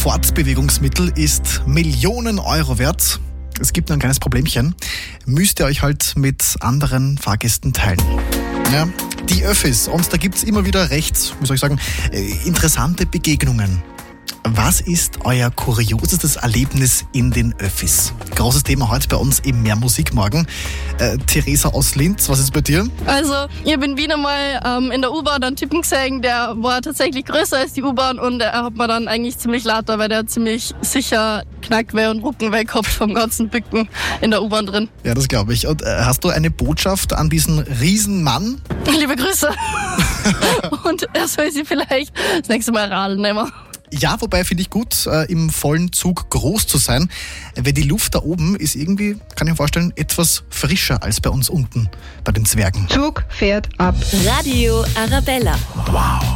Fortbewegungsmittel ist Millionen Euro wert. Es gibt nur ein kleines Problemchen. Müsst ihr euch halt mit anderen Fahrgästen teilen. Ja, die Öffis. Und da gibt's immer wieder recht, interessante Begegnungen. Was ist euer kuriosestes Erlebnis in den Öffis? Großes Thema heute bei uns im Mehr Musik morgen. Theresa aus Linz, was ist bei dir? Also, ich bin wieder mal in der U-Bahn einen Typen gesehen, der war tatsächlich größer als die U-Bahn und er hat mir dann eigentlich ziemlich laut, weil der ziemlich sicher Knackweh und Ruckenweh gehabt vom ganzen Bücken in der U-Bahn drin. Ja, das glaube ich. Und hast du eine Botschaft an diesen Riesenmann? Liebe Grüße. Und er soll sie vielleicht das nächste Mal Radl nehmen. Ja, wobei finde ich gut, im vollen Zug groß zu sein, weil die Luft da oben ist irgendwie, kann ich mir vorstellen, etwas frischer als bei uns unten, bei den Zwergen. Zug fährt ab. Radio Arabella. Wow.